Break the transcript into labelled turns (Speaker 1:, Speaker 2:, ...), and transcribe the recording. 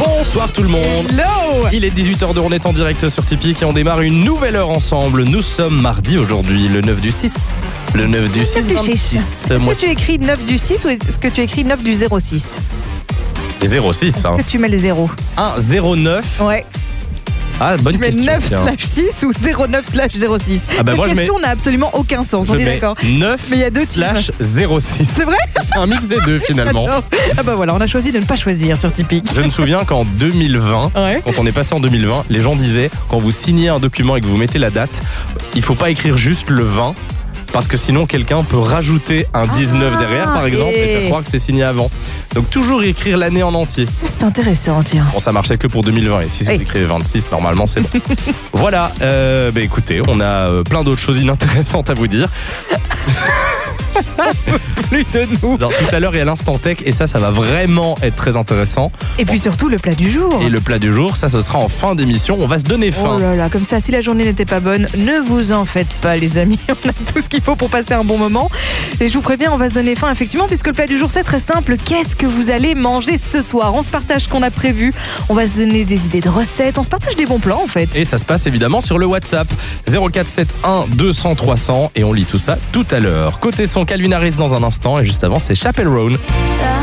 Speaker 1: Bonsoir tout le monde.
Speaker 2: Hello.
Speaker 1: Il est 18h02, on est en direct sur Tipeee et on démarre une nouvelle heure ensemble. Nous sommes mardi aujourd'hui, le 9 du 6. Le 9 du 6, 26.
Speaker 2: Est-ce que tu écris 9 du 6 ou est-ce que tu écris 9 du 06?
Speaker 1: 06,
Speaker 2: Est-ce
Speaker 1: hein.
Speaker 2: que tu mets les zéros?
Speaker 1: 1, 09.
Speaker 2: Ouais.
Speaker 1: Ah, bonne
Speaker 2: Tu mets
Speaker 1: question.
Speaker 2: 9/6 ou 09/06?
Speaker 1: Ah bah moi, je
Speaker 2: question n'a absolument aucun sens, on est d'accord.
Speaker 1: 9
Speaker 2: Mais il y a deux types.
Speaker 1: /06.
Speaker 2: C'est vrai?
Speaker 1: C'est un mix des deux finalement.
Speaker 2: Attends. Ah bah voilà, on a choisi de ne pas choisir sur Tipeee.
Speaker 1: Je me souviens qu'en 2020,
Speaker 2: Ouais.
Speaker 1: quand on est passé en 2020, les gens disaient, quand vous signez un document et que vous mettez la date, il faut pas écrire juste le 20, parce que sinon quelqu'un peut rajouter un 19 derrière par exemple et faire croire que c'est signé avant. Donc toujours écrire l'année en entier.
Speaker 2: Ça, c'est intéressant, tiens.
Speaker 1: Bon, ça marchait que pour 2020 et si vous
Speaker 2: Oui.
Speaker 1: écrivez 26, normalement c'est bon. Voilà, écoutez, on a plein d'autres choses inintéressantes à vous dire.
Speaker 2: Plus de nous.
Speaker 1: Alors, tout à l'heure, il y a l'instant tech et ça va vraiment être très intéressant.
Speaker 2: Et puis surtout le plat du jour.
Speaker 1: Et le plat du jour, ça ce sera en fin d'émission. On va se donner faim.
Speaker 2: Oh là là, comme ça, si la journée n'était pas bonne, ne vous en faites pas, les amis. On a tout ce qu'il faut pour passer un bon moment. Et je vous préviens, on va se donner faim, effectivement, puisque le plat du jour, c'est très simple. Qu'est-ce que vous allez manger ce soir? On se partage ce qu'on a prévu. On va se donner des idées de recettes. On se partage des bons plans, en fait.
Speaker 1: Et ça se passe évidemment sur le WhatsApp 0471 200 300 et on lit tout ça tout à l'heure. Côté son, Calvin Harris dans un instant et juste avant, c'est Chappell Roan.